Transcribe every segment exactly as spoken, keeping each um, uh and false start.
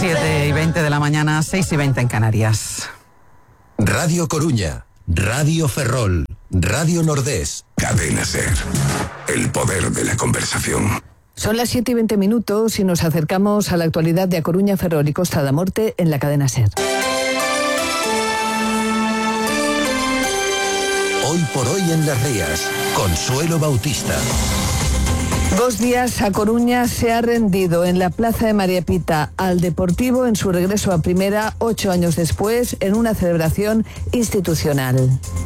siete y veinte de la mañana, seis y veinte en Canarias. Radio Coruña, Radio Ferrol, Radio Nordés. Cadena Ser, el poder de la conversación. Son las siete y veinte minutos y nos acercamos a la actualidad de A Coruña, Ferrol y Costa da Morte en la cadena Ser. Hoy por hoy en Las Rías, Consuelo Bautista. Dos días A Coruña se ha rendido en la Plaza de María Pita al Deportivo en su regreso a primera, ocho años después, en una celebración institucional.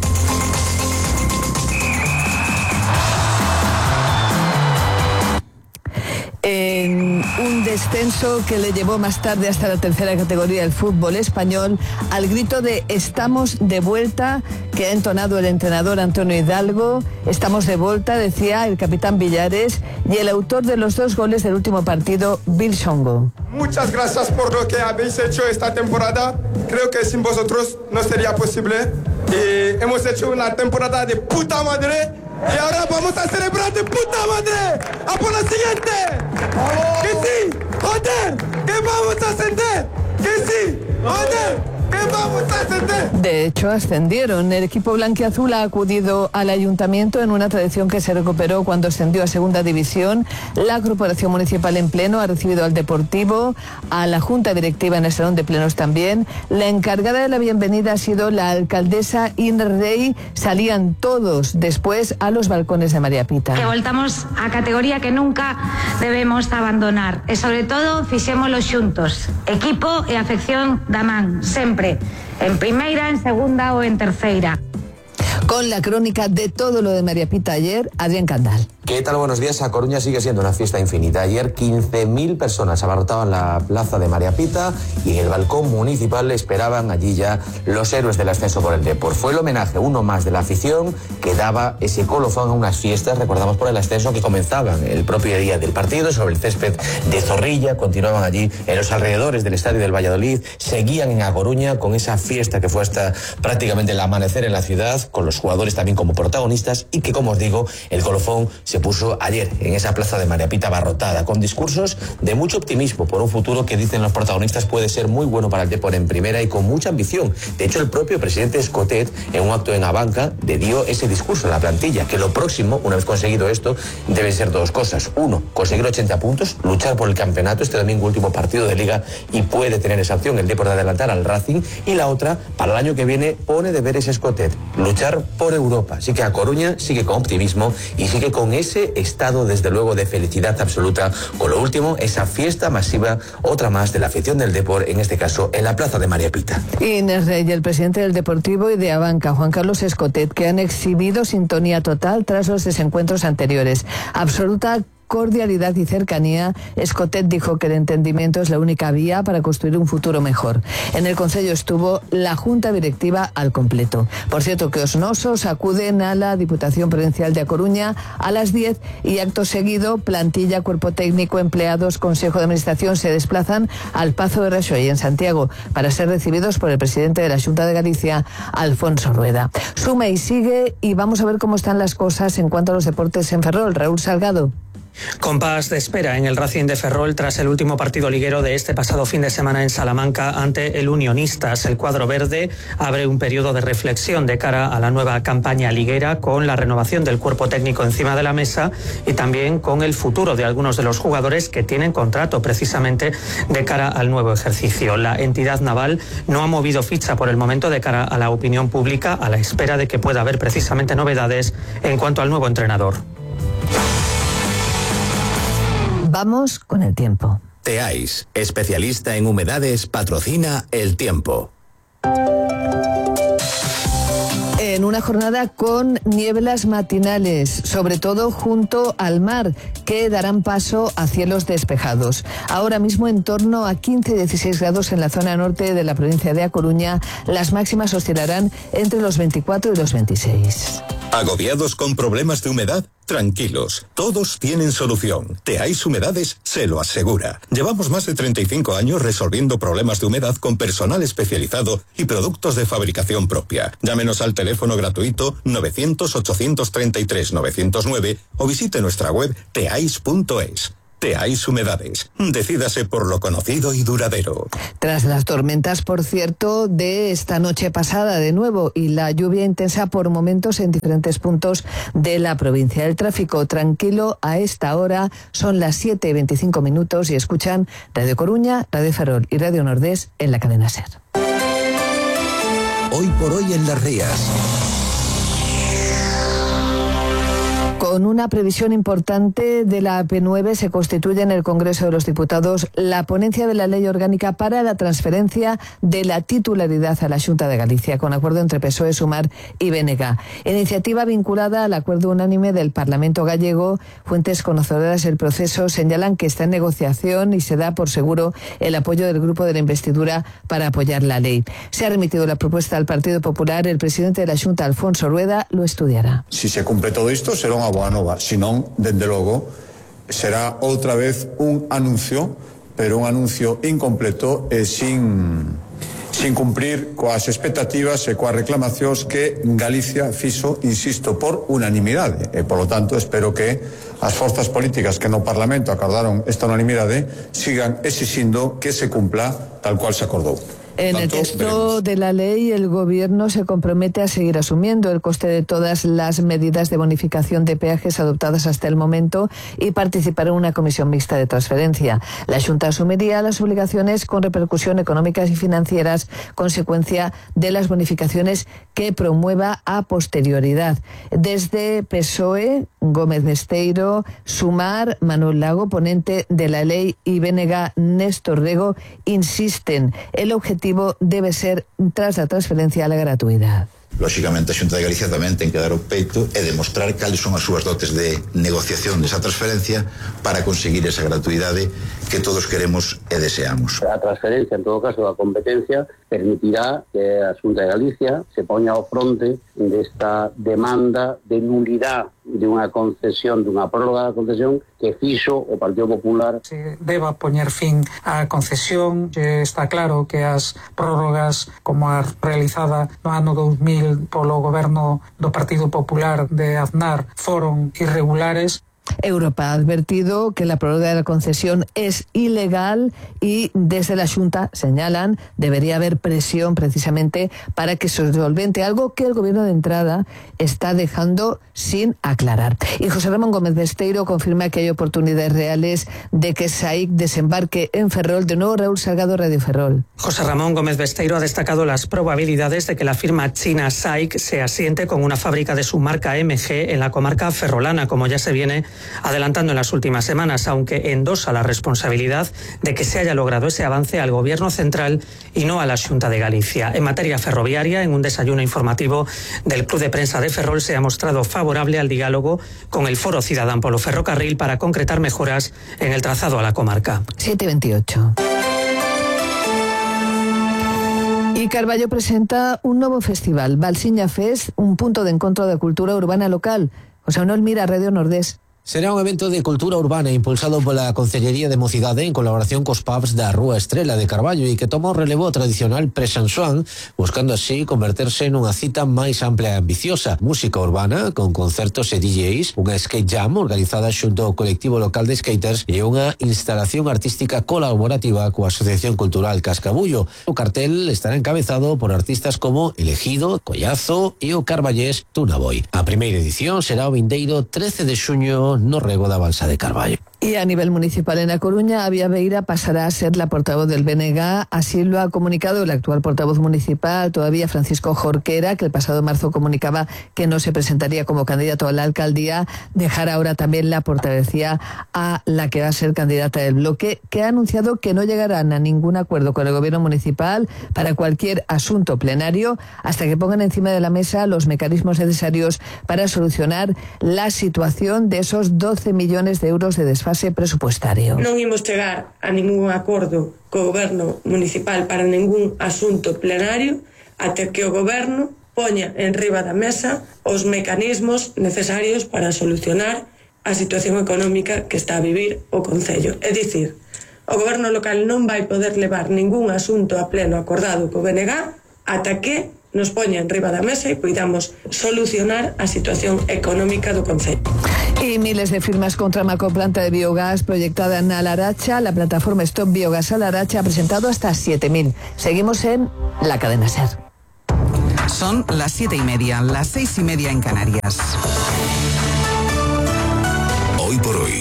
En un descenso que le llevó más tarde hasta la tercera categoría del fútbol español, al grito de "estamos de vuelta", que ha entonado el entrenador Antonio Hidalgo. Estamos de vuelta, decía el capitán Villares, y el autor de los dos goles del último partido, Bill Songo. Muchas gracias por lo que habéis hecho esta temporada. Creo que sin vosotros no sería posible. Y hemos hecho una temporada de puta madre. Y ahora vamos a celebrar de puta madre. ¡A por la siguiente! ¡Oh! ¡Que sí! ¡Joder! ¡Que vamos a ascender! ¡Que sí! ¡Joder! ¡Que vamos a ascender! De hecho, ascendieron. El equipo blanquiazul ha acudido al ayuntamiento en una tradición que se recuperó cuando ascendió a segunda división. La corporación municipal en pleno ha recibido al Deportivo, a la junta directiva en el salón de plenos también. La encargada de la bienvenida ha sido la alcaldesa Inés Rey. Salían todos después a los balcones de María Pita. Que voltamos a categoría que nunca debemos abandonar. E sobre todo, fixémolo xuntos. Equipo e afección da man, sempre. En primeira, en segunda o en terceira. Con la crónica de todo lo de María Pita ayer, Adrián Candal. ¿Qué tal? Buenos días. A Coruña sigue siendo una fiesta infinita. Ayer quince mil personas abarrotaban la plaza de María Pita y en el balcón municipal esperaban allí ya los héroes del ascenso por el Depor. Fue el homenaje, uno más de la afición, que daba ese colofón a unas fiestas, recordamos, por el ascenso, que comenzaban el propio día del partido sobre el césped de Zorrilla, continuaban allí en los alrededores del estadio del Valladolid, seguían en A Coruña con esa fiesta que fue hasta prácticamente el amanecer en la ciudad, con los jugadores también como protagonistas, y que, como os digo, el colofón se puso ayer en esa plaza de María Pita abarrotada, con discursos de mucho optimismo por un futuro que, dicen los protagonistas, puede ser muy bueno para el Depor en primera y con mucha ambición. De hecho, el propio presidente Escotet, en un acto en Abanca, le dio ese discurso a la plantilla, que lo próximo, una vez conseguido esto, debe ser dos cosas. Uno, conseguir ochenta puntos, luchar por el campeonato, este domingo último partido de Liga, y puede tener esa opción el Depor de adelantar al Racing. Y la otra, para el año que viene, pone deberes Escotet, luchar por Europa. Así que A Coruña sigue con optimismo y sigue con ese estado, desde luego, de felicidad absoluta. Con lo último, esa fiesta masiva, otra más de la afición del Depor, en este caso en la plaza de María Pita. Inés Rey, el presidente del Deportivo, y de Abanca, Juan Carlos Escotet, que han exhibido sintonía total tras los desencuentros anteriores. Absoluta cordialidad y cercanía. Escotet dijo que el entendimiento es la única vía para construir un futuro mejor. En el Concello estuvo la Junta Directiva al completo. Por cierto, que os nosos acuden a la Diputación Provincial de A Coruña a las diez y acto seguido, plantilla, cuerpo técnico, empleados, Consejo de Administración se desplazan al Pazo de Raxoi en Santiago para ser recibidos por el presidente de la Xunta de Galicia, Alfonso Rueda. Suma y sigue, y vamos a ver cómo están las cosas en cuanto a los deportes en Ferrol. Raúl Salgado. Compás de espera en el Racing de Ferrol tras el último partido liguero de este pasado fin de semana en Salamanca ante el Unionistas. El cuadro verde abre un periodo de reflexión de cara a la nueva campaña liguera, con la renovación del cuerpo técnico encima de la mesa y también con el futuro de algunos de los jugadores que tienen contrato precisamente de cara al nuevo ejercicio. La entidad naval no ha movido ficha por el momento de cara a la opinión pública, a la espera de que pueda haber precisamente novedades en cuanto al nuevo entrenador. Vamos con el tiempo. Teais, especialista en humedades, patrocina el tiempo. En una jornada con nieblas matinales, sobre todo junto al mar, que darán paso a cielos despejados. Ahora mismo en torno a quince a dieciséis grados en la zona norte de la provincia de A Coruña. Las máximas oscilarán entre los veinticuatro y los veintiséis. ¿Agobiados con problemas de humedad? Tranquilos, todos tienen solución. Teais Humedades se lo asegura. Llevamos más de treinta y cinco años resolviendo problemas de humedad con personal especializado y productos de fabricación propia. Llámenos al teléfono gratuito novecientos, ochocientos treinta y tres, novecientos nueve o visite nuestra web teais punto es. Teáis Humedades. Decídase por lo conocido y duradero. Tras las tormentas, por cierto, de esta noche pasada de nuevo y la lluvia intensa por momentos en diferentes puntos de la provincia. El tráfico tranquilo a esta hora, son las siete y veinticinco minutos y escuchan Radio Coruña, Radio Ferrol y Radio Nordés en la cadena SER. Hoy por hoy en Las Rías. Con una previsión importante de la A P nueve, se constituye en el Congreso de los Diputados la ponencia de la Ley Orgánica para la transferencia de la titularidad a la Xunta de Galicia, con acuerdo entre P S O E, Sumar y B N G. Iniciativa vinculada al acuerdo unánime del Parlamento gallego. Fuentes conocedoras del proceso señalan que está en negociación y se da por seguro el apoyo del Grupo de la Investidura para apoyar la ley. Se ha remitido la propuesta al Partido Popular. El presidente de la Xunta, Alfonso Rueda, lo estudiará. Si se cumple todo isto, será unha boa nova. Si non, dende logo, será outra vez un anuncio, pero un anuncio incompleto e sin, sin cumprir coas expectativas e coas reclamacións que Galicia fixo, insisto, por unanimidade. E, polo tanto, espero que as forzas políticas que no Parlamento acordaron esta unanimidade sigan exixindo que se cumpla tal cual se acordou. En el texto de la ley, el Gobierno se compromete a seguir asumiendo el coste de todas las medidas de bonificación de peajes adoptadas hasta el momento y participar en una comisión mixta de transferencia. La Xunta asumiría las obligaciones con repercusión económicas y financieras, consecuencia de las bonificaciones que promueva a posterioridad. Desde P S O E, Gómez Besteiro, Sumar, Manuel Lago, ponente de la ley, y B N G, Néstor Rego, insisten, el objetivo debe ser, tras la transferencia, la gratuidad. Lóxicamente, a Xunta de Galicia tamén ten que dar o peito e demostrar cales son as súas dotes de negociación desa transferencia para conseguir esa gratuidade que todos queremos e deseamos. A transferencia, en todo caso, da competencia permitirá que a Xunta de Galicia se poña ao fronte desta demanda de nulidade de unha concesión, dunha prórroga da concesión que fixo o Partido Popular. Se deba poñer fin á concesión. Está claro que as prórrogas como a realizada no ano dos mil polo goberno do Partido Popular de Aznar foron irregulares. Europa ha advertido que la prórroga de la concesión es ilegal y desde la Xunta señalan debería haber presión precisamente para que se solvente algo que el gobierno de entrada está dejando sin aclarar. Y José Ramón Gómez Besteiro confirma que hay oportunidades reales de que S A I C desembarque en Ferrol. De nuevo, Raúl Salgado, Radio Ferrol. José Ramón Gómez Besteiro ha destacado las probabilidades de que la firma china S A I C se asiente con una fábrica de su marca M G en la comarca ferrolana, como ya se viene adelantando en las últimas semanas, aunque endosa la responsabilidad de que se haya logrado ese avance al Gobierno central y no a la Xunta de Galicia. En materia ferroviaria, en un desayuno informativo del Club de Prensa de Ferrol, se ha mostrado favorable al diálogo con el Foro Cidadán polo Ferrocarril para concretar mejoras en el trazado a la comarca. siete veintiocho. Y Carballo presenta un nuevo festival, Balsiña Fest, un punto de encuentro de cultura urbana local. José Manuel Mira, Radio Nordés. Será un evento de cultura urbana impulsado pola Concellería de Mocidade en colaboración cos pubs da Rúa Estrela de Carballo e que toma o relevo tradicional pre-San Xoán, buscando así converterse nunha cita máis ampla e ambiciosa. Música urbana, con concertos e D Js, unha skate jam organizada xunto ao colectivo local de skaters e unha instalación artística colaborativa coa Asociación Cultural Cascabullo. O cartel estará encabezado por artistas como Elegido, Collazo e o carballés Tunaboy. A primeira edición será o vindeiro trece de xuño no rego da Balsa de Carballo. Y a nivel municipal en A Coruña, Avia Beira pasará a ser la portavoz del B N G. Así lo ha comunicado el actual portavoz municipal, todavía Francisco Jorquera, que el pasado marzo comunicaba que no se presentaría como candidato a la alcaldía. Dejar ahora también la portavocía a la que va a ser candidata del bloque, que ha anunciado que no llegarán a ningún acuerdo con el gobierno municipal para cualquier asunto plenario hasta que pongan encima de la mesa los mecanismos necesarios para solucionar la situación de esos doce millones de euros de desfase presupuestario. Non imos chegar a ningún acordo co goberno municipal para ningún asunto plenario até que o goberno poña en riba da mesa os mecanismos necesarios para solucionar a situación económica que está a vivir o concello. É dicir, o goberno local non vai poder levar ningún asunto a pleno acordado co B N G ata que nos poña en riba da mesa e poidamos solucionar a situación económica do concello. Y miles de firmas contra macroplanta de biogás proyectada en Alaracha. La plataforma Stop Biogas Alaracha ha presentado hasta siete mil. Seguimos en La Cadena SER. Son las siete y media, las seis y media en Canarias. Hoy por hoy,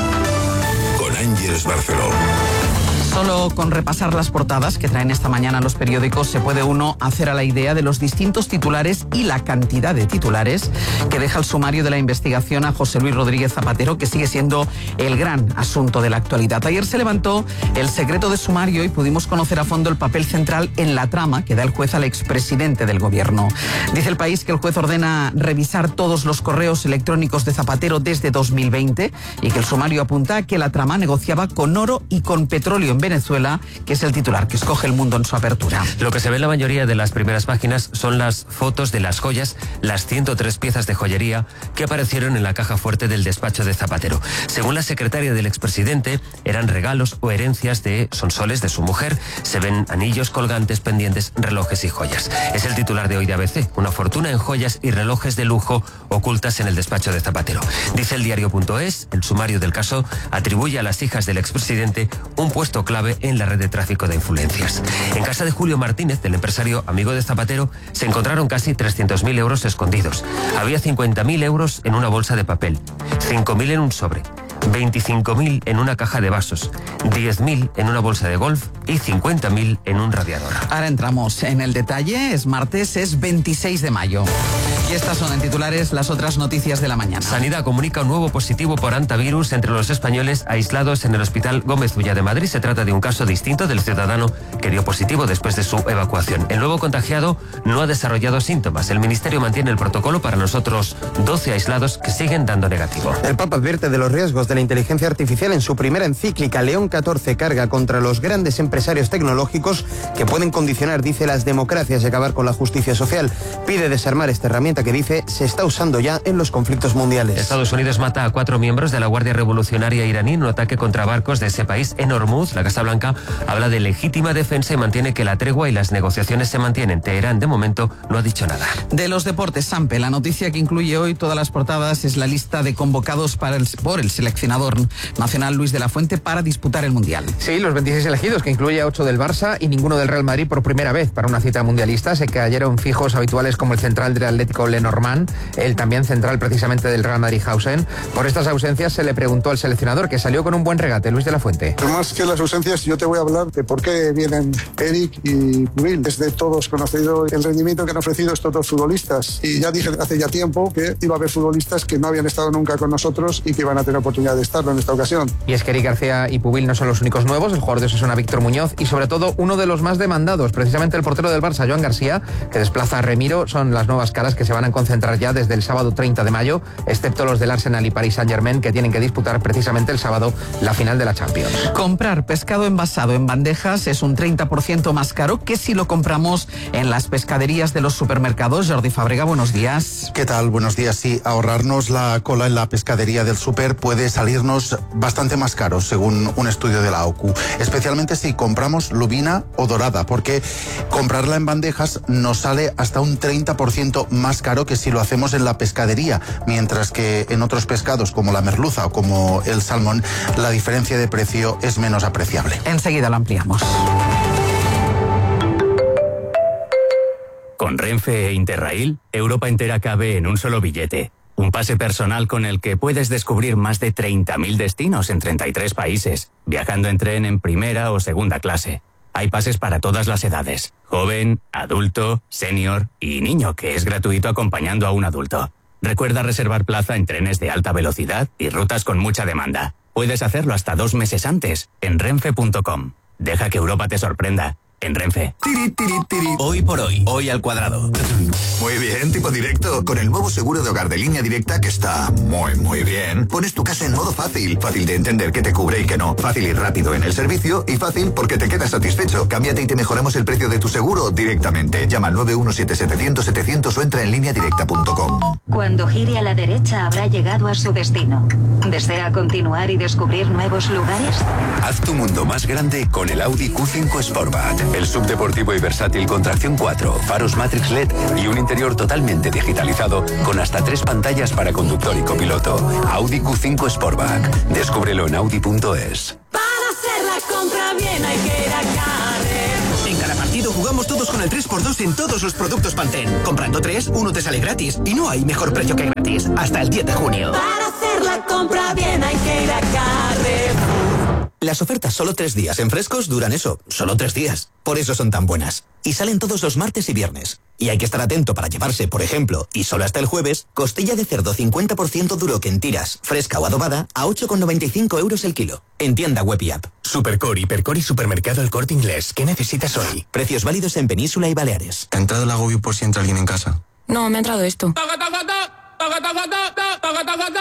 con Ángeles Barceló. Solo con repasar las portadas que traen esta mañana los periódicos se puede uno hacer a la idea de los distintos titulares y la cantidad de titulares que deja el sumario de la investigación a José Luis Rodríguez Zapatero, que sigue siendo el gran asunto de la actualidad. Ayer se levantó el secreto de sumario y pudimos conocer a fondo el papel central en la trama que da el juez al expresidente del gobierno. Dice El País que el juez ordena revisar todos los correos electrónicos de Zapatero desde dos mil veinte y que el sumario apunta a que la trama negociaba con oro y con petróleo en Venezuela, que es el titular que escoge El Mundo en su apertura. Lo que se ve en la mayoría de las primeras páginas son las fotos de las joyas, las ciento tres piezas de joyería que aparecieron en la caja fuerte del despacho de Zapatero. Según la secretaria del expresidente, eran regalos o herencias de Sonsoles, de su mujer. Se ven anillos, colgantes, pendientes, relojes y joyas. Es el titular de hoy de A B C, una fortuna en joyas y relojes de lujo ocultas en el despacho de Zapatero. Dice el diario.es, el sumario del caso atribuye a las hijas del expresidente un puesto clave en la red de tráfico de influencias. En casa de Julio Martínez, del empresario amigo de Zapatero, se encontraron casi trescientos mil euros escondidos. Había cincuenta mil euros en una bolsa de papel, cinco mil en un sobre, veinticinco mil en una caja de vasos, diez mil en una bolsa de golf y cincuenta mil en un radiador. Ahora entramos en el detalle. Es martes, es veintiséis de mayo. Y estas son en titulares las otras noticias de la mañana. Sanidad comunica un nuevo positivo por hantavirus entre los españoles aislados en el Hospital Gómez Ulla de Madrid. Se trata de un caso distinto del ciudadano que dio positivo después de su evacuación. El nuevo contagiado no ha desarrollado síntomas. El Ministerio mantiene el protocolo para los otros doce aislados que siguen dando negativo. El Papa advierte de los riesgos de la inteligencia artificial en su primera encíclica. León catorce carga contra los grandes empresarios tecnológicos que pueden condicionar, dice, las democracias y acabar con la justicia social. Pide desarmar esta herramienta que, dice, se está usando ya en los conflictos mundiales. Estados Unidos mata a cuatro miembros de la Guardia Revolucionaria iraní en un ataque contra barcos de ese país en Hormuz. La Casa Blanca habla de legítima defensa y mantiene que la tregua y las negociaciones se mantienen. Teherán, de momento, no ha dicho nada. De los deportes, Sampe, la noticia que incluye hoy todas las portadas es la lista de convocados para el, por el seleccionador nacional Luis de la Fuente para disputar el Mundial. Sí, los veintiséis elegidos, que incluye a ocho del Barça y ninguno del Real Madrid por primera vez para una cita mundialista. Se cayeron fijos habituales como el central del Atlético Lenormand, el también central precisamente del Real Madrid Hausen. Por estas ausencias se le preguntó al seleccionador, que salió con un buen regate, Luis de la Fuente. Más que las ausencias, yo te voy a hablar de por qué vienen Eric y Pubil. Es de todos conocido el rendimiento que han ofrecido estos dos futbolistas. Y ya dije hace ya tiempo que iba a haber futbolistas que no habían estado nunca con nosotros y que iban a tener oportunidad de estarlo en esta ocasión. Y es que Eric García y Pubil no son los únicos nuevos. El jugador de Osasuna, Víctor Muñoz, y sobre todo uno de los más demandados, precisamente el portero del Barça, Joan García, que desplaza a Remiro, son las nuevas caras que se van a concentrar ya desde el sábado treinta de mayo, excepto los del Arsenal y Paris Saint-Germain, que tienen que disputar precisamente el sábado la final de la Champions. Comprar pescado envasado en bandejas es un treinta por ciento más caro que si lo compramos en las pescaderías de los supermercados. Jordi Fábrega, buenos días. ¿Qué tal? Buenos días. Sí, ahorrarnos la cola en la pescadería del súper puede salirnos bastante más caro, según un estudio de la O C U, especialmente si compramos lubina o dorada, porque comprarla en bandejas nos sale hasta un treinta por ciento más caro que si lo hacemos en la pescadería, mientras que en otros pescados como la merluza o como el salmón, la diferencia de precio es menos apreciable. Enseguida lo ampliamos. Con Renfe e Interrail, Europa entera cabe en un solo billete. Un pase personal con el que puedes descubrir más de treinta mil destinos en treinta y tres países, viajando en tren en primera o segunda clase. Hay pases para todas las edades, joven, adulto, senior y niño, que es gratuito acompañando a un adulto. Recuerda reservar plaza en trenes de alta velocidad y rutas con mucha demanda. Puedes hacerlo hasta dos meses antes en renfe punto com. Deja que Europa te sorprenda. En Renfe. Tiri, tiri, tiri. Hoy por hoy, hoy al cuadrado. Muy bien, tipo directo. Con el nuevo seguro de hogar de Línea Directa, que está muy, muy bien, pones tu casa en modo fácil. Fácil de entender qué te cubre y qué no. Fácil y rápido en el servicio y fácil porque te quedas satisfecho. Cámbiate y te mejoramos el precio de tu seguro directamente. Llama al nueve uno siete setecientos setecientos o entra en línea directa punto com. Cuando gire a la derecha habrá llegado a su destino. ¿Desea continuar y descubrir nuevos lugares? Haz tu mundo más grande con el Audi Q cinco Sportback. El subdeportivo y versátil con tracción cuatro, faros Matrix L E D y un interior totalmente digitalizado con hasta tres pantallas para conductor y copiloto. Audi Q cinco Sportback. Descúbrelo en audi punto es. Para hacer la compra bien hay que ir a Carrefour. En cada partido jugamos todos con el tres por dos en todos los productos Pantene. Comprando tres, uno te sale gratis. Y no hay mejor precio que gratis. Hasta el diez de junio. Para hacer la compra bien hay que ir a Carrefour. Las ofertas solo tres días en Frescos duran eso, solo tres días. Por eso son tan buenas. Y salen todos los martes y viernes. Y hay que estar atento para llevarse, por ejemplo, y solo hasta el jueves, costilla de cerdo cincuenta por ciento duro que en tiras, fresca o adobada, a ocho con noventa y cinco euros el kilo. En tienda web y app. Supercore, Hipercore y Supermercado El Corte Inglés. ¿Qué necesitas hoy? Precios válidos en Península y Baleares. ¿Te ha entrado el agobio por si entra alguien en casa? No, me ha entrado esto.